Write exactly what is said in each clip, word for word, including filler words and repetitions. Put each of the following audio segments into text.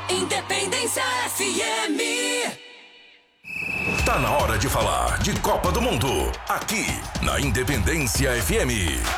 Independência F M. Tá na hora de falar de Copa do Mundo, aqui na Independência F M.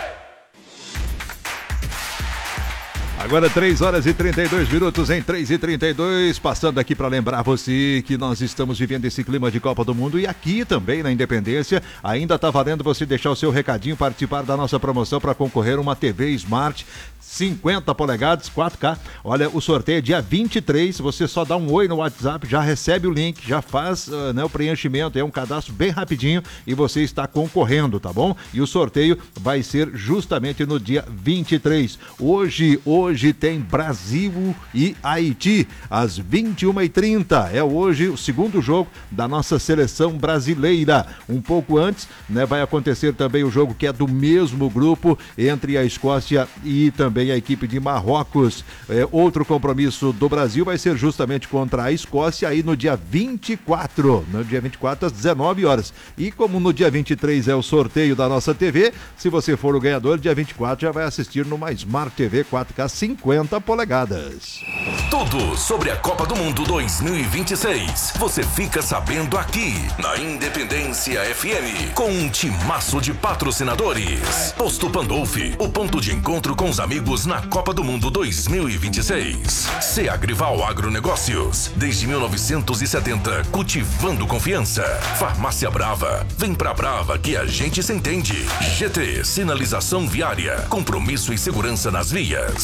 Agora três horas e trinta e dois minutos, em três e trinta e dois, passando aqui para lembrar você que nós estamos vivendo esse clima de Copa do Mundo e aqui também na Independência ainda tá valendo você deixar o seu recadinho, participar da nossa promoção para concorrer uma T V Smart cinquenta polegadas, quatro K. Olha, o sorteio é dia vinte e três, você só dá um oi no WhatsApp, já recebe o link, já faz uh, né, o preenchimento, é um cadastro bem rapidinho e você está concorrendo, tá bom? E o sorteio vai ser justamente no dia vinte e três. Hoje, hoje tem Brasil e Haiti, às vinte e uma e trinta. É hoje o segundo jogo da nossa seleção brasileira. Um pouco antes, né, vai acontecer também o jogo que é do mesmo grupo entre a Escócia e também a equipe de Marrocos. É, outro compromisso do Brasil vai ser justamente contra a Escócia aí no dia vinte e quatro, no dia vinte e quatro às dezenove horas. E como no dia vinte e três é o sorteio da nossa T V, se você for o ganhador, dia vinte e quatro já vai assistir numa Smart T V quatro K cinquenta polegadas. Tudo sobre a Copa do Mundo dois mil e vinte e seis. Você fica sabendo aqui na Independência F M, com um timaço de patrocinadores. Posto Pandolfi, o ponto de encontro com os amigos na Copa do Mundo dois mil e vinte e seis. Seagrival Agronegócios, desde mil novecentos e setenta, cultivando confiança. Farmácia Brava, vem pra Brava que a gente se entende. G T, sinalização viária, compromisso e segurança nas vias.